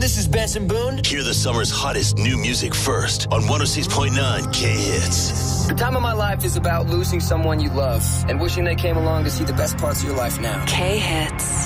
This is Benson Boone. Hear the summer's hottest new music first on 106.9 K-Hits. The time of my life is about losing someone you love and wishing they came along to see the best parts of your life now. K-Hits.